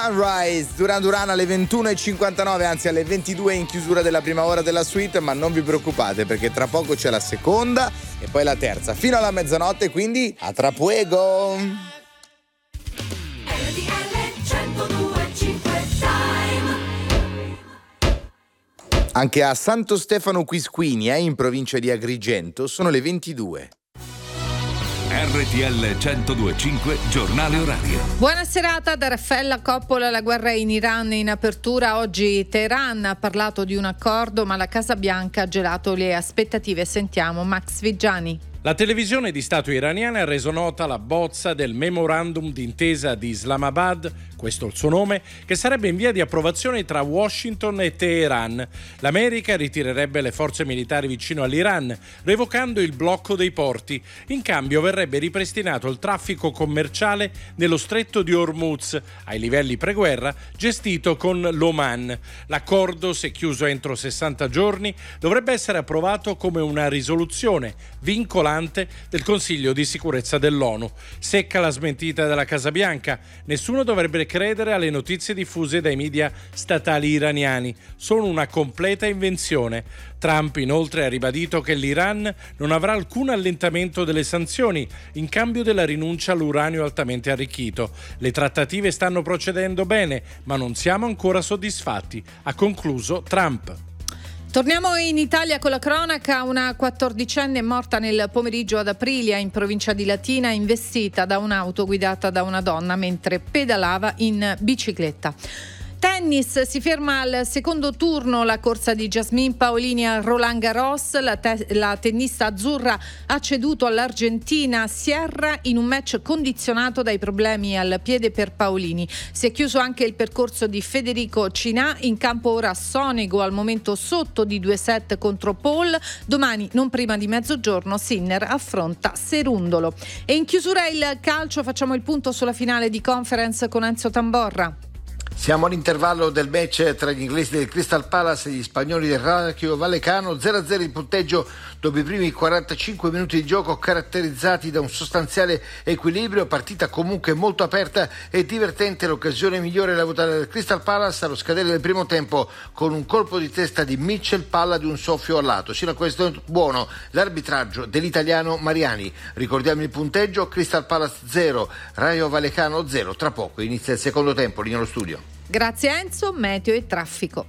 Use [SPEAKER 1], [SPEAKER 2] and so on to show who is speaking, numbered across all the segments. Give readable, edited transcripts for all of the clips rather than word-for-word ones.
[SPEAKER 1] Sunrise, Duran Duran alle 21:59, anzi alle 22 in chiusura della prima ora della suite, ma non vi preoccupate perché tra poco c'è la seconda e poi la terza fino alla mezzanotte, quindi a tra puego. Anche a Santo Stefano Quisquini, in provincia di Agrigento, sono le 22.
[SPEAKER 2] RTL 102.5 Giornale Orario.
[SPEAKER 3] Buona serata da Raffaella Coppola. La guerra in Iran in apertura. Oggi Teheran ha parlato di un accordo, ma la Casa Bianca ha gelato le aspettative. Sentiamo Max Vigiani.
[SPEAKER 4] La televisione di Stato iraniana ha reso nota la bozza del memorandum d'intesa di Islamabad, questo è il suo nome, che sarebbe in via di approvazione tra Washington e Teheran. L'America ritirerebbe le forze militari vicino all'Iran, revocando il blocco dei porti. In cambio verrebbe ripristinato il traffico commerciale nello stretto di Hormuz, ai livelli preguerra, gestito con l'Oman. L'accordo, se chiuso entro 60 giorni, dovrebbe essere approvato come una risoluzione vincolante del Consiglio di sicurezza dell'ONU. Secca la smentita della Casa Bianca. Nessuno dovrebbe credere alle notizie diffuse dai media statali iraniani. Sono una completa invenzione. Trump inoltre ha ribadito che l'Iran non avrà alcun allentamento delle sanzioni in cambio della rinuncia all'uranio altamente arricchito. Le trattative stanno procedendo bene, ma non siamo ancora soddisfatti, ha concluso Trump.
[SPEAKER 3] Torniamo in Italia con la cronaca. Una 14enne è morta nel pomeriggio ad Aprilia, in provincia di Latina, investita da un'auto guidata da una donna mentre pedalava in bicicletta. Tennis, si ferma al secondo turno la corsa di Jasmine Paolini a Roland Garros. La tennista azzurra ha ceduto all'argentina Sierra in un match condizionato dai problemi al piede per Paolini. Si è chiuso anche il percorso di Federico Cinà, in campo ora Sonego, al momento sotto di 2-7 contro Paul. Domani, non prima di mezzogiorno, Sinner affronta Serundolo. E in chiusura il calcio, facciamo il punto sulla finale di Conference con Enzo Tamborra.
[SPEAKER 5] Siamo all'intervallo del match tra gli inglesi del Crystal Palace e gli spagnoli del Rayo Vallecano. 0-0 il punteggio dopo i primi 45 minuti di gioco, caratterizzati da un sostanziale equilibrio. Partita comunque molto aperta e divertente. L'occasione migliore l'ha avuta il Crystal Palace allo scadere del primo tempo con un colpo di testa di Mitchell, palla di un soffio al lato. Sino a questo buono l'arbitraggio dell'italiano Mariani. Ricordiamo il punteggio: Crystal Palace 0, Rayo Vallecano 0. Tra poco inizia il secondo tempo. Lì nello studio.
[SPEAKER 3] Grazie Enzo. Meteo e traffico.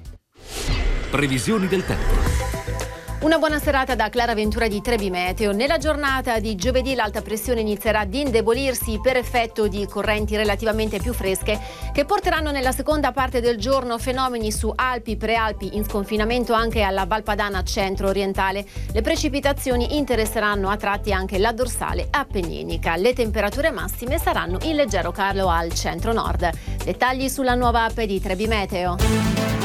[SPEAKER 2] Previsioni del tempo.
[SPEAKER 6] Una buona serata da Clara Ventura di Trebi Meteo. Nella giornata di giovedì l'alta pressione inizierà ad indebolirsi per effetto di correnti relativamente più fresche che porteranno nella seconda parte del giorno fenomeni su Alpi, Prealpi, in sconfinamento anche alla Valpadana centro-orientale. Le precipitazioni interesseranno a tratti anche la dorsale appenninica. Le temperature massime saranno in leggero calo al centro-nord. Dettagli sulla nuova app di Trebi Meteo.